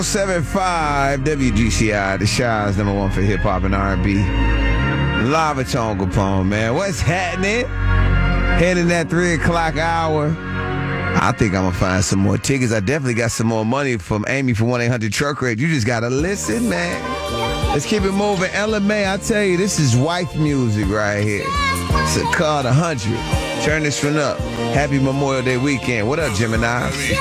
107.5 WGCI, the Shy's #1 for hip hop and R&B. Lava Tone Capone, man. What's happening? Heading that 3 o'clock hour. I think I'm going to find some more tickets. I definitely got some more money from Amy from 1-800-TRUCK-RATE. You just got to listen, man. Let's keep it moving. LMA, I tell you, this is wife music right here. It's called 100. Turn this one up. Happy Memorial Day weekend. What up, Gemini?